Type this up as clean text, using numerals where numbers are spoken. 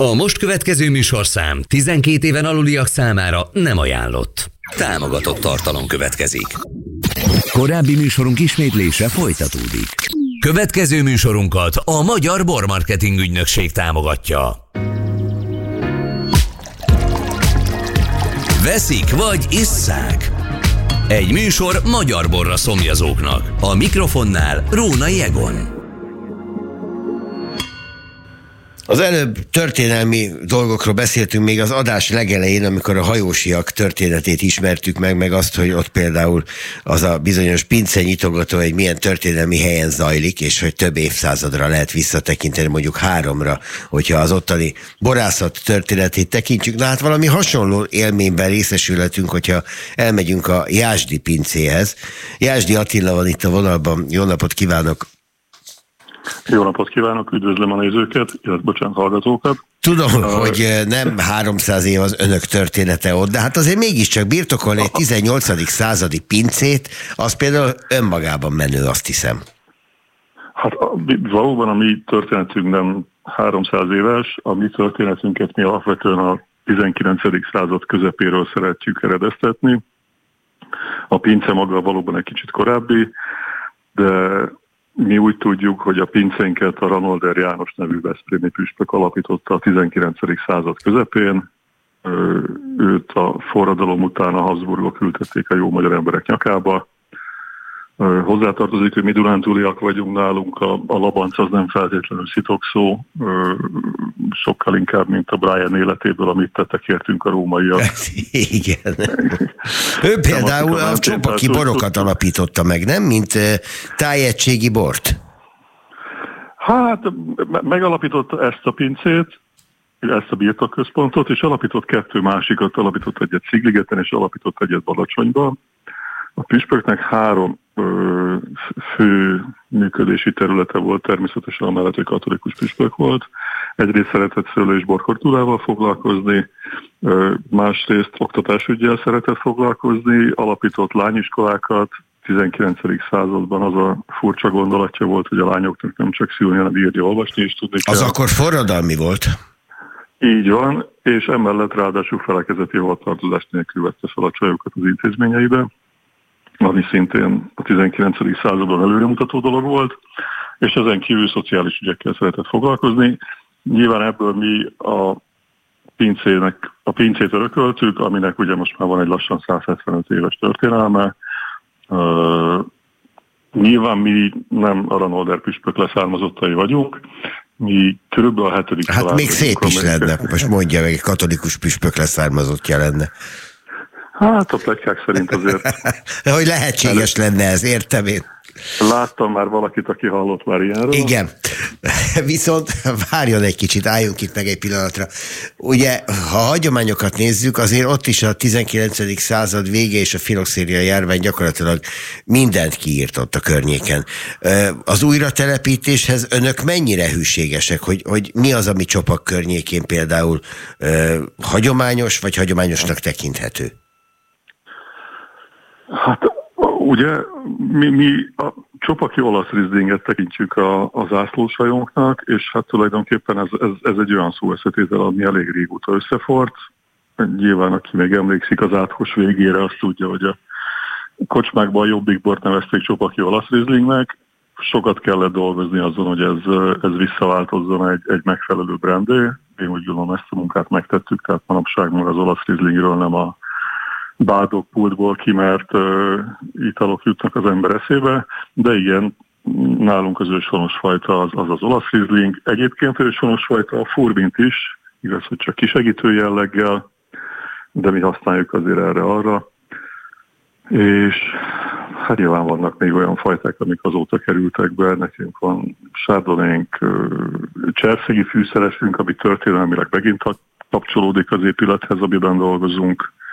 A most következő műsorszám 12 éven aluliak számára nem ajánlott. Támogatott tartalom következik. Korábbi műsorunk ismétlése folytatódik. Következő műsorunkat a Magyar Bormarketing Ügynökség támogatja. Veszik vagy isszák? Egy műsor magyar borra szomjazóknak. A mikrofonnál Rónai Egon. Az előbb történelmi dolgokról beszéltünk még az adás legelején, amikor a hajósiak történetét ismertük meg azt, hogy ott például az a bizonyos pince nyitogató egy milyen történelmi helyen zajlik, és hogy több évszázadra lehet visszatekinteni, mondjuk 3-ra, hogyha az ottani borászat történetét tekintjük. Na hát valami hasonló élményben részesülhetünk, hogyha elmegyünk a Jászdi pincéhez. Jászdi Attila van itt a vonalban. Jó napot kívánok! Jó napot kívánok, üdvözlöm a nézőket, bocsánat, hallgatókat. Tudom, hogy nem 300 év az önök története ott, de hát azért mégiscsak birtokolni egy 18. századi pincét, az például önmagában menő, azt hiszem. Hát valóban a mi történetünk nem 300 éves, a mi történetünket mi alapvetően a 19. század közepéről szeretjük eredeztetni. A pince maga valóban egy kicsit korábbi, de mi úgy tudjuk, hogy a pincénket a Ranolder János nevű veszprémi püspök alapította a 19. század közepén. Őt a forradalom után a Habsburgok ültették a jó magyar emberek nyakába. Hozzátartozik, hogy mi dunántúliak vagyunk, nálunk a labanc az nem feltétlenül szitokszó, sokkal inkább, mint a Brian életéből, amit tettek értünk a rómaiak. Igen. Ő például a csopaki borokat alapította meg, nem? Mint tájegységi bort. Hát megalapította ezt a pincét, ezt a birtokközpontot, és alapított 2 másikat, alapított egyet Szigligeten, és alapított egyet Badacsonyban. A püspöknek 3 fő működési területe volt, természetesen amellett, hogy katolikus püspök volt. Egyrészt szeretett szőlő- és borkultúrával foglalkozni, másrészt oktatásüggyel szeretett foglalkozni, alapított lányiskolákat. 19. században az a furcsa gondolatja volt, hogy a lányoknak nem csak szülni, hanem írni, olvasni is tudni kell. Az akkor forradalmi volt? Így van, és emellett ráadásul felekezeti hovatartozást nélkül vette fel a csajokat az intézményeibe, ami szintén a 19. században előremutató dolog volt, és ezen kívül szociális ügyekkel szeretett foglalkozni. Nyilván ebből mi a pincét örököltük, aminek ugye most már van egy lassan 175 éves történelme. Nyilván mi nem a Ranolder püspök leszármazottai vagyunk, mi körülbelül a 7. Hát még szép is lenne, most mondja meg, egy katolikus püspök leszármazottja lenne. Hát a pletykák szerint azért... Hogy lehetséges lenne ez, értem én. Láttam már valakit, aki hallott már ilyenről. Igen. Viszont várjon egy kicsit, álljunk itt meg egy pillanatra. Ugye, ha a hagyományokat nézzük, azért ott is a 19. század vége és a filoxéria járvány gyakorlatilag mindent kiírtott a környéken. Az újratelepítéshez önök mennyire hűségesek, hogy mi az, ami Csopak környékén például hagyományos, vagy hagyományosnak tekinthető? Hát ugye mi a csopaki olasz rizlinget tekintjük a zászlóshajónknak, és hát tulajdonképpen ez egy olyan szóösszetétel, ami elég régóta összefort. Nyilván, aki még emlékszik az áthos végére, azt tudja, hogy a kocsmákban a jobbikbort nevezték csopaki olasz rizlingnek. Sokat kellett dolgozni azon, hogy ez visszaváltozzon egy megfelelő brandé. Én úgy gondolom, ezt a munkát megtettük, tehát manapság már az olasz rizlingről nem a bádok pultból kimert italok jutnak az ember eszébe, de igen, nálunk az őshonos fajta az olasz rizling. Egyébként őshonos fajta a furbint is, igaz, hogy csak kisegítő jelleggel, de mi használjuk azért erre-arra. És hát nyilván vannak még olyan fajták, amik azóta kerültek be, nekünk van sárdonénk, cserszegi fűszeresünk, ami történelmileg megint kapcsolódik az épülethez, amiben dolgozunk.